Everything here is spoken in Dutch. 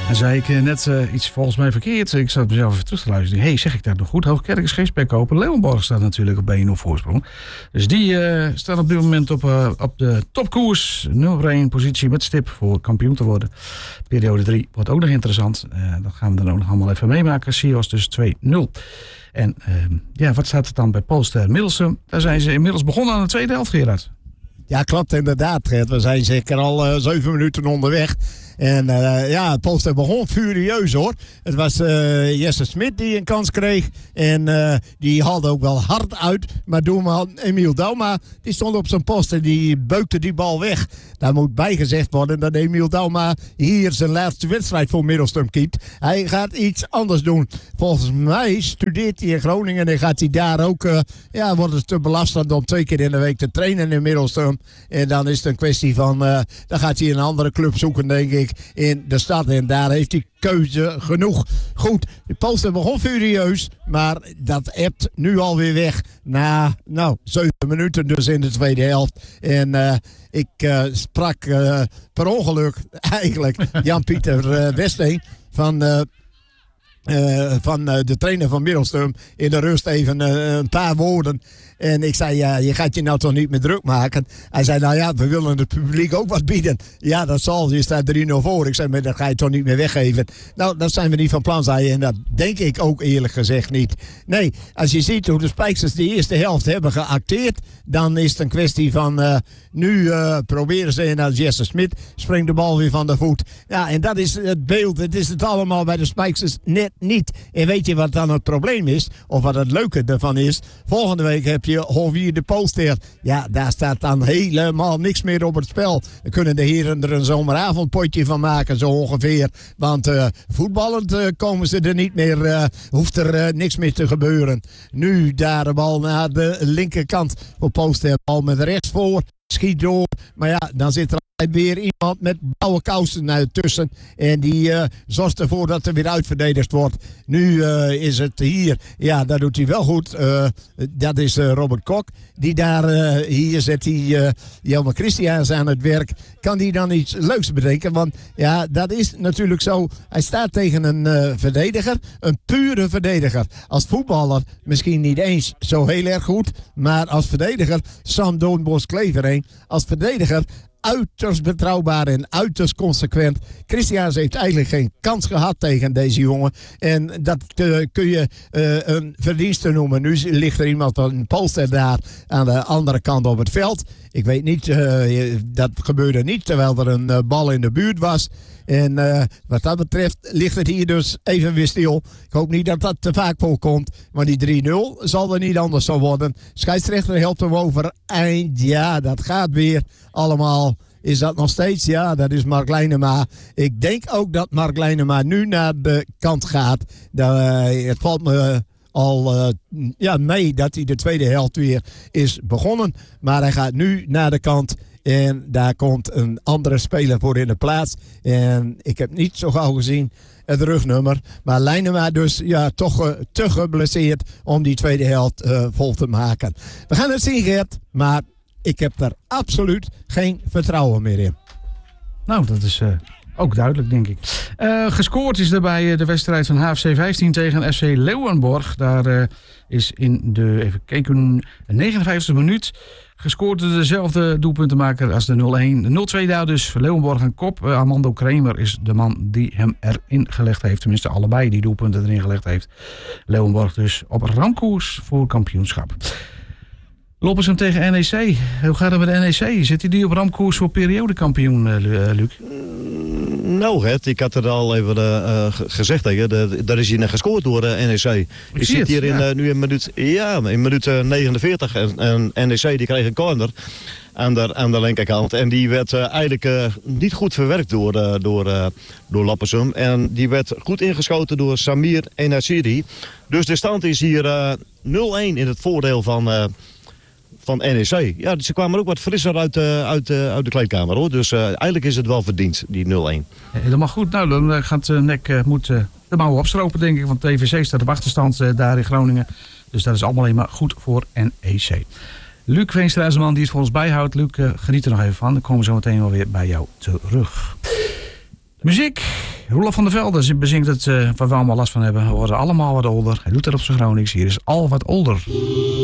En zei ik net iets volgens mij verkeerd. Ik zat mezelf even terug te luisteren. Hey, zeg ik dat nog goed? Hoogkerk is geen spek open. Leeuwenborg staat natuurlijk op 1-0 voorsprong. Dus die staat op dit moment op de topkoers. 0-1 positie met stip voor kampioen te worden. Periode 3 wordt ook nog interessant. Dat gaan we dan ook nog allemaal even meemaken. Sios dus 2-0. En wat staat er dan bij Polster Middelstum? Daar zijn ze inmiddels begonnen aan de tweede helft, Gerard. Ja, klopt inderdaad, Gert. We zijn zeker al 7 minuten onderweg. En Polster begon furieus hoor. Het was Jesse Smit die een kans kreeg. En die haalde ook wel hard uit. Maar doelman Emiel Dauma, die stond op zijn post en die beukte die bal weg. Daar moet bijgezegd worden dat Emiel Dauma hier zijn laatste wedstrijd voor Middelstum kiest. Hij gaat iets anders doen. Volgens mij studeert hij in Groningen en gaat hij daar ook... wordt het te belastend om 2 keer in de week te trainen in Middelstum. En dan is het een kwestie van... dan gaat hij een andere club zoeken, denk ik, in de stad. En daar heeft hij keuze genoeg. Goed, de Polster begon furieus, maar dat ebt nu alweer weg na 7 minuten dus in de tweede helft. En ik sprak per ongeluk eigenlijk Jan-Pieter Westeen van de trainer van Middelstum in de rust even een paar woorden. En ik zei, je gaat je nou toch niet meer druk maken? Hij zei, we willen het publiek ook wat bieden. Ja, dat zal, je staat 3-0 voor. Ik zei, maar dat ga je toch niet meer weggeven? Nou, dat zijn we niet van plan, zei je. En dat denk ik ook eerlijk gezegd niet. Nee, als je ziet hoe de Spijksters de eerste helft hebben geacteerd, dan is het een kwestie van, nu proberen ze, en als Jesse Smit springt de bal weer van de voet. Ja, en dat is het beeld. Het is het allemaal bij de Spijksters net niet. En weet je wat dan het probleem is? Of wat het leuke ervan is? Volgende week heb je Hovier de Polster. Ja, daar staat dan helemaal niks meer op het spel. Dan kunnen de heren er een zomeravondpotje van maken, zo ongeveer. Want voetballend komen ze er niet meer. Hoeft er niks meer te gebeuren. Nu daar de bal naar de linkerkant voor Polster. Bal met rechts voor. Schiet door. Maar ja, dan zit er weer iemand met blauwe kousen tussen. En die zorgt ervoor dat er weer uitverdedigd wordt. Nu is het hier. Ja, dat doet hij wel goed. Dat is Robert Kok. Die daar, hier zet hij Jelmer Christiaans aan het werk. Kan die dan iets leuks bedenken? Want ja, dat is natuurlijk zo. Hij staat tegen een verdediger. Een pure verdediger. Als voetballer misschien niet eens zo heel erg goed. Maar als verdediger Sam Doornbos-Klevereen. Als verdediger uiterst betrouwbaar en uiterst consequent. Christiaans heeft eigenlijk geen kans gehad tegen deze jongen. En dat kun je een verdienste noemen. Nu ligt er iemand van Polster daar aan de andere kant op het veld. Ik weet niet, dat gebeurde niet terwijl er een bal in de buurt was. En wat dat betreft ligt het hier dus even weer stil. Ik hoop niet dat dat te vaak voorkomt. Maar die 3-0 zal er niet anders zo worden. Scheidsrechter helpt hem overeind. Ja, dat gaat weer allemaal. Is dat nog steeds? Ja, dat is Mark Leinema. Ik denk ook dat Mark Leinema nu naar de kant gaat. Het valt me al mee dat hij de tweede helft weer is begonnen. Maar hij gaat nu naar de kant. En daar komt een andere speler voor in de plaats. En ik heb niet zo gauw gezien het rugnummer. Maar Leinema dus toch te geblesseerd om die tweede helft vol te maken. We gaan het zien, Gert. Maar ik heb daar absoluut geen vertrouwen meer in. Nou, dat is ook duidelijk, denk ik. Gescoord is er bij de wedstrijd van HFC 15 tegen FC Leeuwenborg. Daar is in de, even kijken, 59e minuut gescoord dezelfde doelpuntenmaker als de 0-1. De 0-2 daar dus voor Leeuwenborg aan kop. Armando Kramer is de man die hem erin gelegd heeft. Tenminste, allebei die doelpunten erin gelegd heeft. Leeuwenborg dus op ramkoers voor kampioenschap. Loppersum tegen NEC. Hoe gaat het met de NEC? Zit hij die op ramkoers voor periodekampioen, Luc? Nou, Gert, ik had het al even gezegd tegen. Daar is hij net gescoord door de NEC. Ik zit hier nu in minuut 49. En NEC die kreeg een corner aan de linkerkant. En die werd eigenlijk niet goed verwerkt door Loppersum. En die werd goed ingeschoten door Samir Enasiri. Dus de stand is hier 0-1 in het voordeel van NEC. Ja, ze kwamen ook wat frisser uit de kleedkamer, hoor. Dus eigenlijk is het wel verdiend, die 0-1. Helemaal goed. Nou, dan gaat NEC moet de mouwen opstropen, denk ik. Want TVC staat op achterstand daar in Groningen. Dus dat is allemaal alleen maar goed voor NEC. Luc Veenstra is de man die het voor ons bijhoudt. Luc, geniet er nog even van. Dan komen we zo meteen wel weer bij jou terug. Muziek. Roelof van der Velde bezingt het waar we allemaal last van hebben. We worden allemaal wat older. Hij doet het op zijn Gronings. Hier is Al wat older.